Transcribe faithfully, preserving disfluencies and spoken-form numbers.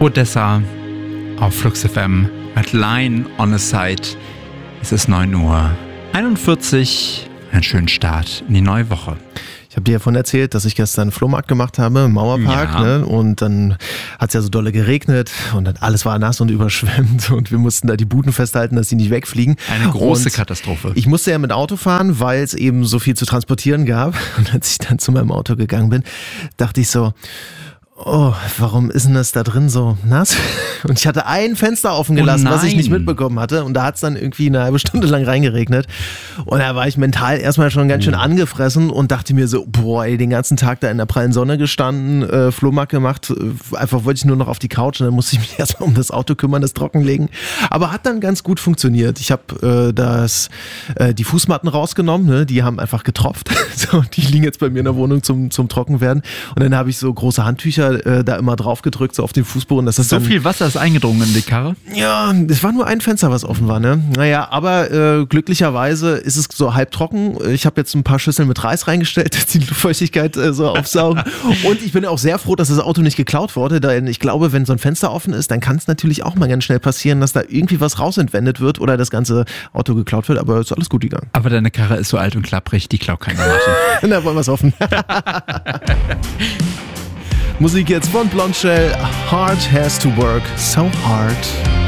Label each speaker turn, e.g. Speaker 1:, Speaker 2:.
Speaker 1: Odessa auf Flux F M mit Line on a Side. Es ist neun Uhr einundvierzig. Einen schönen Start in die neue Woche.
Speaker 2: Ich habe dir ja davon erzählt, dass ich gestern einen Flohmarkt gemacht habe im Mauerpark.
Speaker 1: Ja.
Speaker 2: Ne? Und dann hat es ja so dolle geregnet und dann alles war nass und überschwemmt und wir mussten da die Buden festhalten, dass die nicht wegfliegen.
Speaker 1: Eine große
Speaker 2: und
Speaker 1: Katastrophe.
Speaker 2: Ich musste ja mit Auto fahren, weil es eben so viel zu transportieren gab. Und als ich dann zu meinem Auto gegangen bin, dachte ich so, oh, warum ist denn das da drin so nass? Und ich hatte ein Fenster offen gelassen,
Speaker 1: Oh
Speaker 2: was ich nicht
Speaker 1: nein.
Speaker 2: mitbekommen hatte. Und da hat es dann irgendwie eine halbe Stunde lang reingeregnet. Und da war ich mental erstmal schon ganz schön angefressen und dachte mir so, boah, ey, den ganzen Tag da in der prallen Sonne gestanden, äh, Flohmarkt gemacht. Äh, einfach wollte ich nur noch auf die Couch und dann musste ich mich erstmal um das Auto kümmern, das trockenlegen. Aber hat dann ganz gut funktioniert. Ich habe äh, das, äh, die Fußmatten rausgenommen, ne? Die haben einfach getropft. So, die liegen jetzt bei mir in der Wohnung zum, zum Trockenwerden. Und dann habe ich so große Handtücher äh, da immer drauf gedrückt, so auf den Fußboden. Dass das
Speaker 1: So
Speaker 2: dann,
Speaker 1: viel Wasser ist eingedrungen in die Karre.
Speaker 2: ja, es war nur ein Fenster, was offen war, ne? Naja, aber äh, glücklicherweise ist es so halb trocken. Ich habe jetzt ein paar Schüsseln mit Reis reingestellt, dass die Luftfeuchtigkeit äh, so aufsaugen. Und ich bin auch sehr froh, dass das Auto nicht geklaut wurde, denn ich glaube, wenn so ein Fenster offen ist, dann kann es natürlich auch mal ganz schnell passieren, dass da irgendwie was rausentwendet wird oder das ganze Auto geklaut wird, aber ist alles gut gegangen.
Speaker 1: Aber deine Karre ist so alt und klapprig, die klaut keiner, Martin.
Speaker 2: Da wollen wir es hoffen. Musik jetzt von Blondshell. Heart has to work so hard.